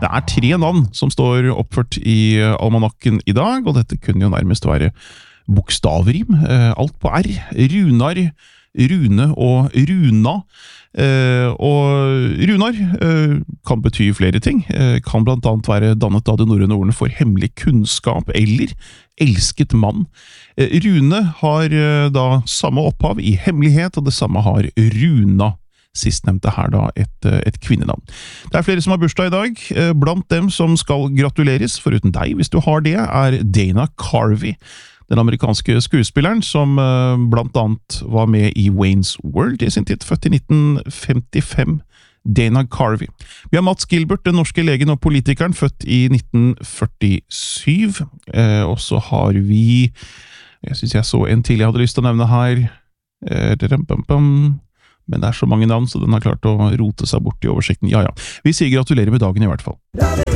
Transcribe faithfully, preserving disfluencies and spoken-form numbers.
Det er tre navn som står oppført i almanakken i dag, og dette kunne jo nærmest være bokstavrim. Alt på R. Runar, Rune og Runa. Og Runar kan bety flere ting. Kan blant annet være dannet av de norrøne ordene for hemmelig kunnskap eller elsket mann. Rune har da samme opphav i hemmelighet, og det samme har Runa. Sistnevnte her da et, et kvinnenavn. Det er flere som har bursdag i dag. Blant dem som skal gratuleres, foruten deg hvis du har det, er Dana Carvey, den amerikanske skuespilleren som blant annet var med i Wayne's World i sin tid, født i nitten femtifem. Dana Carvey. Vi har Mats Gilbert, den norske legen og politikeren, født i nitten førtisyv. Eh, og så har vi, jeg synes jeg så en til jeg hadde lyst til å nevne her, eh, men det er så mange navn, så den har klart å rote seg bort i oversikten. Ja, ja. Vi sier gratulerer med dagen i hvert fall.